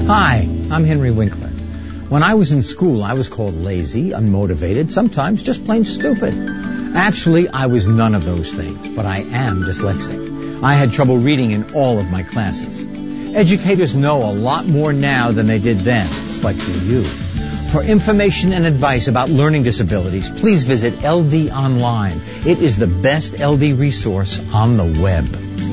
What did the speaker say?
Hi, I'm Henry Winkler. When I was in school, I was called lazy, unmotivated, sometimes just plain stupid. Actually, I was none of those things, but I am dyslexic. I had trouble reading in all of my classes. Educators know a lot more now than they did then, but do you? For information and advice about learning disabilities, please visit LD Online. It is the best LD resource on the web.